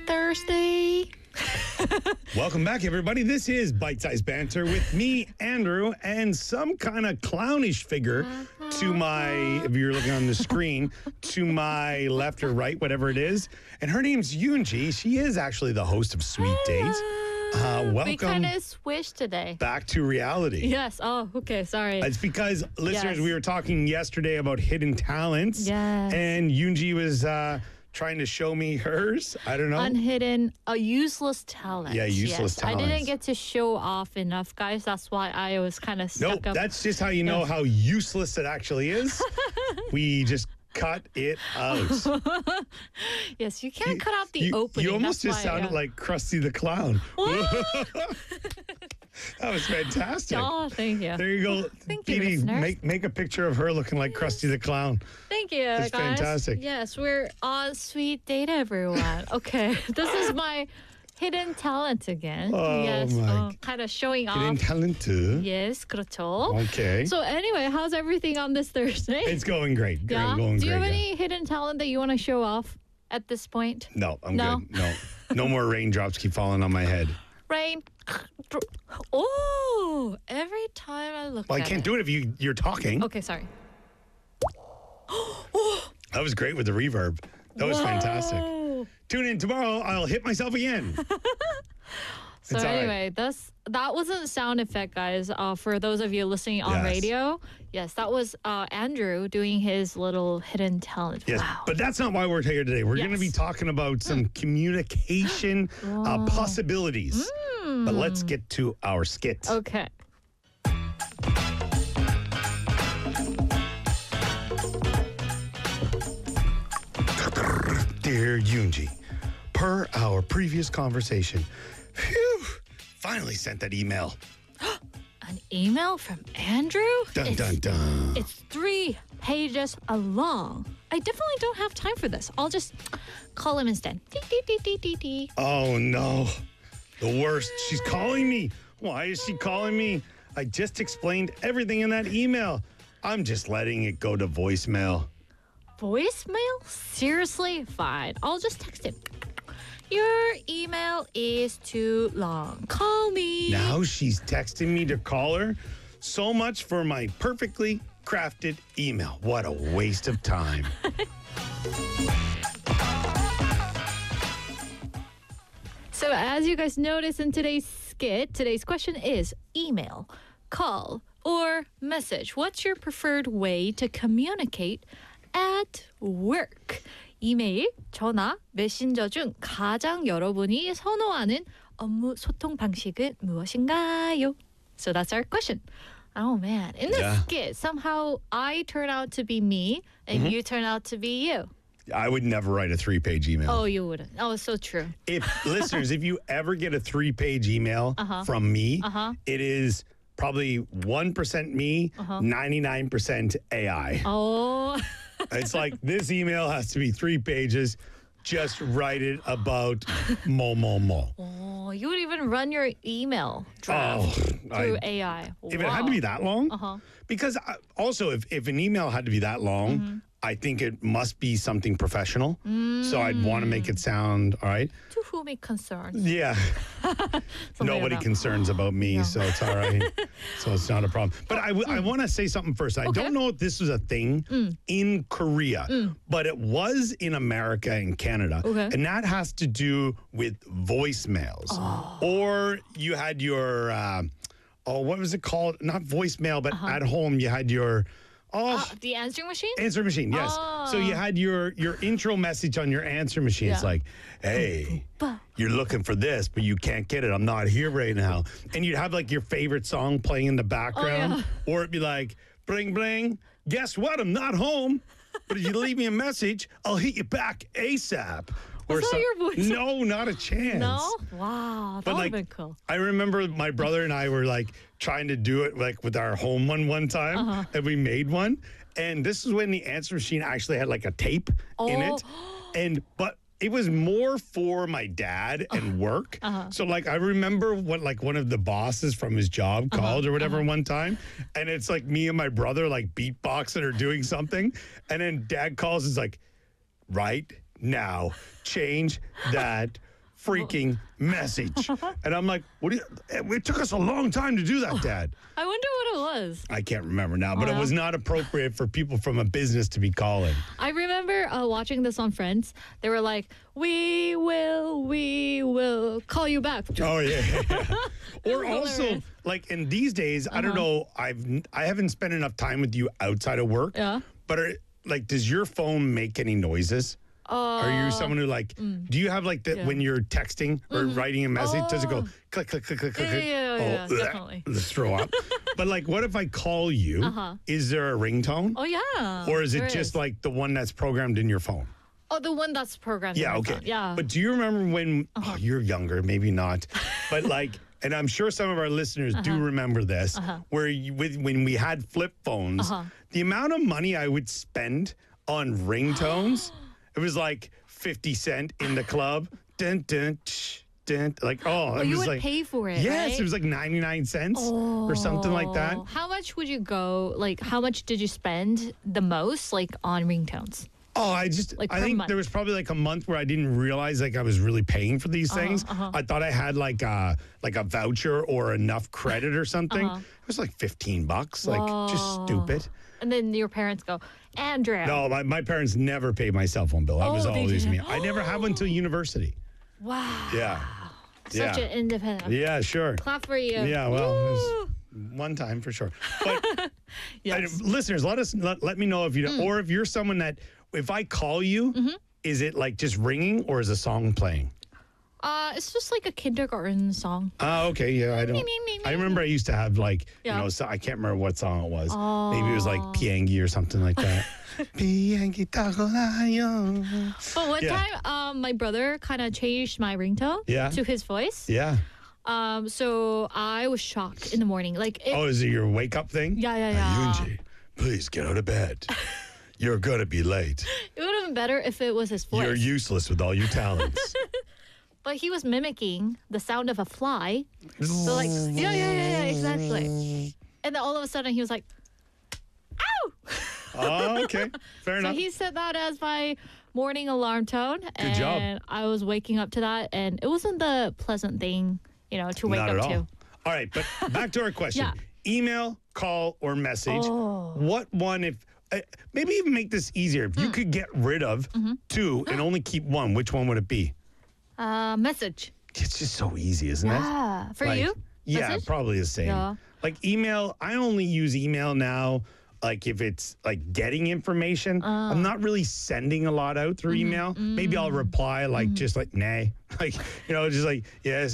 Thursday. Welcome back, everybody. This is Bite Size Banter with me, Andrew, and some kind of clownish figure to my, if you're looking on the screen, to my left or right, whatever it is. And her name's Yoonji. She is actually the host of Sweet Dates. Welcome. We kind of switched today. Back to reality. Yes. Oh, okay. Sorry. It's because, listeners, Yes. we were talking yesterday about hidden talents. Yes. And Yoonji was trying to show me hers. I don't know. Unhidden, useless talent. Yeah, useless I didn't talents. get to show off enough, guys. That's why I was kind of stuck Nope, up. that's just how you know how useless it actually is. We just cut it out. Yes, you can't cut out the opening. You almost That's just why, sounded like Krusty the Clown. That was fantastic. Oh, thank you. There you go. Thank you, Dee Dee, listeners. make a picture of her looking like Krusty the Clown. Thank you, That's guys. fantastic. Yes, we're on Sweet Date, everyone. Okay, this is my hidden talent again. Oh, yes, my. kind of showing Hidden off. talent too. Yes, 그렇죠. Okay. So anyway, how's everything on this Thursday? It's going great. yeah. Going Do you great. have yeah. any hidden talent that you want to show off at this point? No, I'm No? good. No. No more raindrops keep falling on my head. Rain. Oh, every time I look Well, I at can't it. do it if you're talking. Okay, sorry. That was great with the reverb. That was fantastic. Whoa. Tune in tomorrow. I'll hit myself again. So It's all right. anyway, that wasn't sound effect, guys. For those of you listening on Yes. radio, yes, that was Andrew doing his little hidden talent. Yes, Wow. but that's not why we're here today. We're going to be Yes. talking about some communication possibilities. But let's get to our skit. Okay. Dear Yoonji, per our previous conversation, phew, finally sent that email. An email from Andrew? Dun, dun, dun. It's 3 pages long. I definitely don't have time for this. I'll just call him instead. Dee, dee, dee, dee, dee, dee. Oh, no. The worst. She's calling me. Why is she calling me? I just explained everything in that email. I'm just letting it go to voicemail. Voicemail? Seriously? Fine. I'll just text him. Your email is too long. Call me. Now she's texting me to call her. So much for my perfectly crafted email. What a waste of time. So as you guys notice in today's skit, today's question is email, call, or message. What's your preferred way to communicate at work? 이메일, 전화, 메신저 중 가장 여러분이 선호하는 업무 소통 방식은 무엇인가요? So that's our question. Oh man, in this Yeah. skit, somehow I turn out to be me and you turn out to be you. I would never write a 3-page email. Oh, you wouldn't. Oh, so true. If listeners, if you ever get a 3-page email from me, it is probably 1% me, 99% AI. Oh, It's like this email has to be 3 pages. Just write it about mo. oh, you would even run your email draft through AI. If it had to be that long, because also if an email had to be that long, I think it must be something professional. So I'd want to make it sound all right. To whom it concerns. Yeah. Nobody about- concerns about me, so it's all right. So it's not a problem. But I want to say something first. I Okay. don't know if this was a thing in Korea, but it was in America and Canada. Okay. And that has to do with voicemails. Or you had your, what was it called? Not voicemail, but at home you had your, The answering machine? answer machine, yes. So you had your intro message on your answer machine. It's Yeah. like, hey, you're looking for this, but you can't get it. I'm not here right now. And you'd have like your favorite song playing in the background. Or it'd be like, bling, bling. Guess what? I'm not home. But if you leave me a message, I'll hit you back ASAP. Was that your voice? No, not a chance. No? Wow, that But would like, have been cool. I remember my brother and I were like trying to do it like with our home one time, and we made one. And this is when the answer machine actually had like a tape in it, but it was more for my dad and work. So like I remember what like one of the bosses from his job called or whatever one time, and it's like me and my brother like beatboxing or doing something, and then dad calls is like, right now, change that freaking message. And I'm like, what do you, it took us a long time to do that, Dad. I wonder what it was. I can't remember now, but it was not appropriate for people from a business to be calling. I remember watching this on Friends. They were like, we will call you back. Oh, yeah. Or also, hilarious. like in these days, I don't know, I haven't spent enough time with you outside of work. Yeah. But like, does your phone make any noises? Are you someone who like, do you have like that when you're texting or writing a message, does it go click, click, click, click, click? Yeah, definitely. Let's throw up. But like, what if I call you? Is there a ringtone? Oh, yeah. Or is it there just like the one that's programmed in your phone? Oh, the one that's programmed. Yeah, in my okay. phone. Yeah. But do you remember when, you're younger, maybe not, but like, and I'm sure some of our listeners do remember this, where when we had flip phones, the amount of money I would spend on ringtones, it was like 50 cent in the club. Dun, dun, tsh, dun, like, it you was would like, pay for it, yes, right? it was like 99 cents or something like that. How much would you go, like, how much did you spend the most, like, on ringtones? Oh, Like I per think month. there was probably like a month where I didn't realize like I was really paying for these things. I thought I had like a voucher or enough credit or something. It was like $15, like just stupid. And then your parents go, Andrea. No, my parents never paid my cell phone bill. That was Oh, they always me. didn't? I never had one until university. Wow. Yeah. Such an independent. Yeah, sure. Clap for you. Yeah, well, it was Woo. one time for sure. But Yes. listeners, let me know if you know, or if you're someone that if I call you, is it like just ringing or is a song playing? It's just like a kindergarten song. Oh, okay. Yeah, I don't. I remember I used to have like, Yeah. so I can't remember what song it was. Maybe it was like Piangi or something like that. Piangi takonayo. But one Yeah. time, my brother kind of changed my ringtone Yeah. to his voice. Yeah. So I was shocked in the morning. Like, Oh, is it your wake up thing? Yeah. Yoonji, please get out of bed. You're going to be late. It would have been better if it was his voice. You're useless with all your talents. But he was mimicking the sound of a fly. So like, yeah, exactly. And then all of a sudden he was like, ow! Oh, okay. Fair So enough. he said that as my morning alarm tone. Good job. And I was waking up to that. And it wasn't the pleasant thing, to wake Not up at all. to. All right, but back to our question. Yeah. Email, call, or message. What one, if maybe even make this easier. If you could get rid of two and only keep one, which one would it be? Message. It's just so easy, isn't it? Yeah. For Like, you? Yeah, Message? probably the same. Yeah. Like email, I only use email now. Like if it's like getting information, I'm not really sending a lot out through email. Maybe I'll reply like just like nay, like just like yes,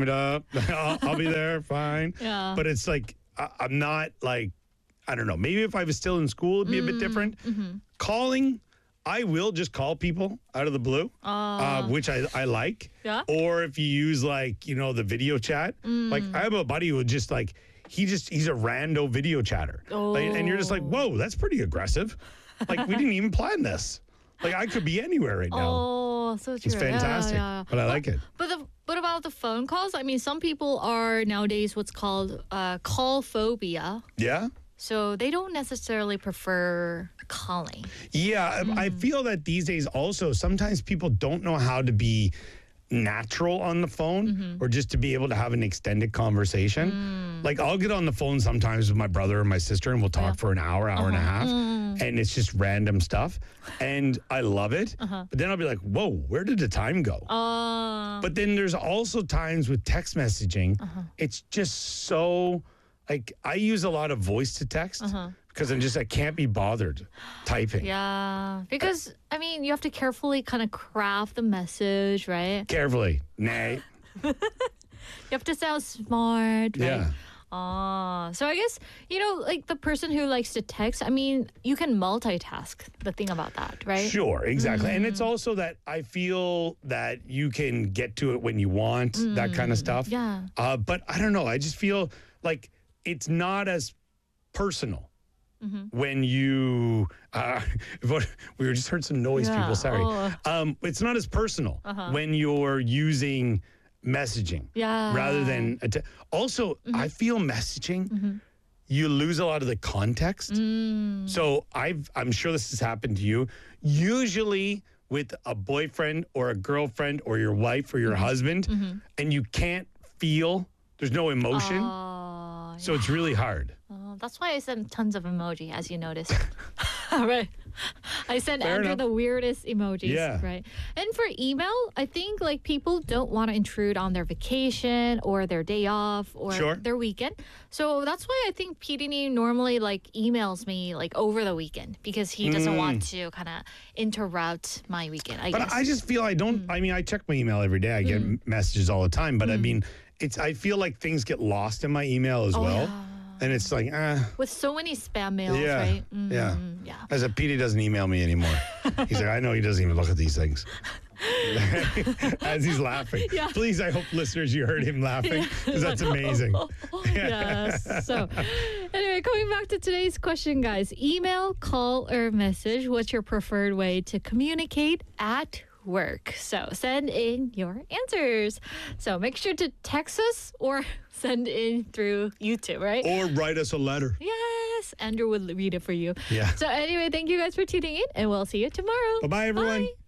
I'll be there, fine. Yeah. But it's like I'm not like I don't know. Maybe if I was still in school, it'd be a bit different. Calling, I will just call people out of the blue, which I like. Yeah. Or if you use like the video chat, like I have a buddy who just like. He's a rando video chatter. Like, and you're just like, whoa, that's pretty aggressive. Like, we didn't even plan this. Like, I could be anywhere right now. Oh, so true. It's fantastic. Yeah. But I like it. But what about the phone calls? I mean, some people are nowadays what's called call phobia. Yeah? So they don't necessarily prefer calling. Yeah. I feel that these days also, sometimes people don't know how to be natural on the phone or just to be able to have an extended conversation. Like I'll get on the phone sometimes with my brother or my sister and we'll talk for an hour and a half and it's just random stuff and I love it. But then I'll be like, whoa, where did the time go? But then there's also times with text messaging, it's just so like I use a lot of voice to text because I can't be bothered typing. Yeah, because I mean, you have to carefully kind of craft the message, right? Carefully. Nay. You have to sound smart, right? Yeah. So I guess, like the person who likes to text, I mean, you can multitask, the thing about that, right? Sure, exactly. And it's also that I feel that you can get to it when you want, that kind of stuff. Yeah. But I don't know. I just feel like it's not as personal. When you, we just heard some noise, Yeah. people, sorry. It's not as personal when you're using messaging rather than, also, I feel messaging, you lose a lot of the context. So I'm sure this has happened to you. Usually with a boyfriend or a girlfriend or your wife or your husband and you can't feel, there's no emotion. So it's really hard. That's why I send tons of emoji, as you noticed. Right. I send Fair Andrew enough. the weirdest emojis. Yeah. Right. And for email, I think like people don't want to intrude on their vacation or their day off or Sure. their weekend. So that's why I think PDD normally like emails me like over the weekend because he doesn't want to kind of interrupt my weekend, I But guess. I just feel I don't, I mean, I check my email every day. I get messages all the time. But I mean, I feel like things get lost in my email as well. yeah. And it's like, With so many spam mails, yeah, right? yeah. Yeah. As a PD doesn't email me anymore. He's like, I know he doesn't even look at these things. As he's laughing. Yeah. Please, I hope listeners, you heard him laughing because that's amazing. Yes. So, anyway, coming back to today's question, guys. Email, call, or message. What's your preferred way to communicate at work? So, send in your answers. So, make sure to text us or send in through YouTube, right? Or write us a letter. Yes. Andrew will read it for you. Yeah. So, anyway, thank you guys for tuning in, and we'll see you tomorrow. Bye-bye, everyone. Bye.